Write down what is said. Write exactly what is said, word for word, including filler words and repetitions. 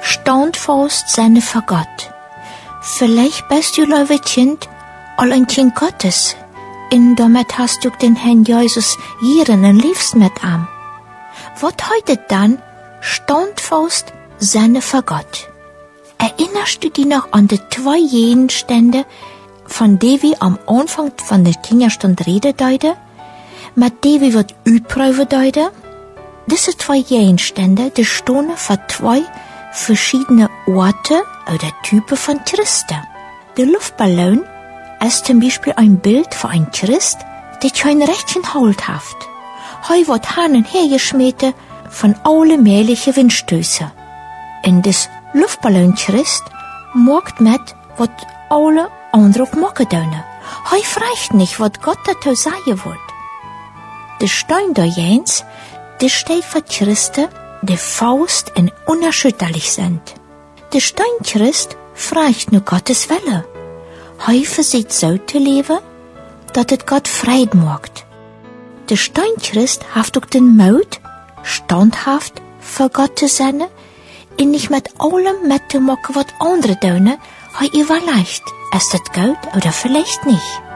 standvast zijn voor God. Vielleicht bist du lieber Kind, al ein Kind Gottes, und damit hast du den Herrn Jesus jieren und liefst mit ihm. Was heißt dann standvast sein für Gott? Erinnerst du dich noch an die zwei Gegenstände, von denen wir am Anfang von der Kinderstunde reden deuten, mit denen wir wird üben deuten? Diese zwei Gegenstände, die stehen für zwei verschiedene Orte oder Typen von Christen. Der Luftballon ist zum Beispiel ein Bild für einen Christ, der kein Rechtchen Halt hat. Er wird hin und her geschmissen von allen möglichen Windstößen. Und das Luftballon-Christ macht mit, was alle anderen auch machen können. Er fragt nicht, was Gott dazu sagen will. Der Stein da Jens, der steht für Christen, die Faust und unerschütterlich sind. Der Steinchrist fragt nur Gottes Wille. Er versucht so zu leben, dass es Gott Frieden macht. Der Steinchrist hat auch den Mut, standhaft für Gott zu sein und nicht mit allem mitzumachen, was andere tun. Er überlegt, ist das gut oder vielleicht nicht.